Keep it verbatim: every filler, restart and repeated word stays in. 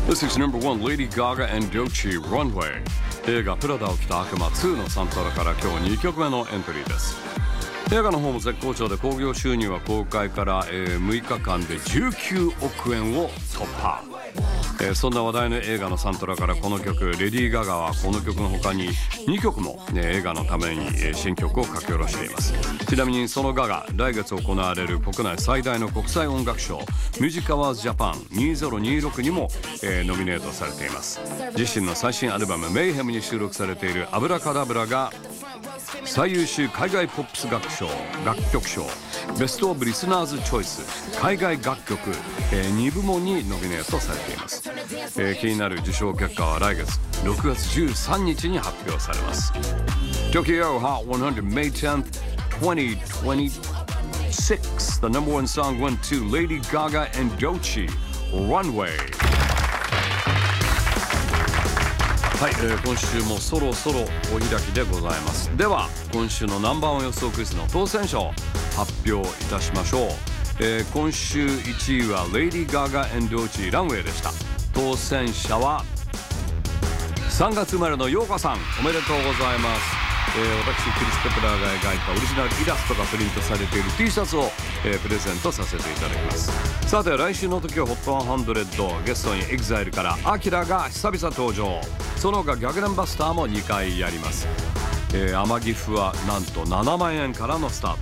This is number one, Lady Gaga and Doechii, Runway。 映画プラダを着た悪魔ツーのサントラから今日にきょくめのエントリーです。映画の方も絶好調で興行収入は公開から、えー、むいかかんでじゅうきゅうおくえんを突破。えー、そんな話題の映画のサントラからこの曲、レディー・ガガはこの曲の他ににきょくも、ね、映画のために、えー、新曲を書き下ろしています。ちなみにそのガガ、来月行われる国内最大の国際音楽賞ミュージックアワーズジャパンにせんにじゅうろくにも、えー、ノミネートされています。自身の最新アルバムメイヘムに収録されているアブラカダブラが最優秀海外ポップス楽賞楽曲賞ベストオブリスナーズチョイス海外楽曲、えー、にぶもんにノミネートされています。えー、気になる受賞結果は来月ろくがつじゅうさんにちに発表されます。 Tokyo Hot one hundred May tenth twenty twenty-six. The number one song went to Lady Gaga and Doechii, Runway。はい、えー、今週もそろそろお開きでございます。では今週のナンバーワン予想クイズの当選者を発表いたしましょう。えー、今週いちいはレイディー・ガガ&ドーチーランウェイでした。当選者はさんがつ生まれのヨーカさん、おめでとうございます。えー、私クリス・ペプラーが描いたオリジナルイラストがプリントされている T シャツを、えー、プレゼントさせていただきます。さて来週の時は ホットひゃくゲストに エグザイル からアキラが久々登場。その他逆転バスターもにかいやります。えー、天城府はなんとななまんえんからのスタート。